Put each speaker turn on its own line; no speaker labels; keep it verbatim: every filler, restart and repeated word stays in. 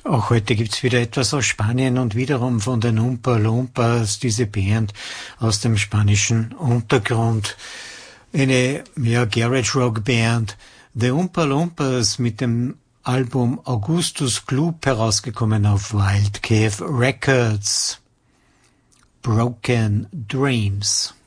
Auch heute gibt's wieder etwas aus Spanien und wiederum von den Oompa Loompas, diese Band aus dem spanischen Untergrund. Eine, ja, Garage Rock Band. The Oompa Loompas mit dem Album Augustus Gloop herausgekommen auf Wild Cave Records. Broken Dreams.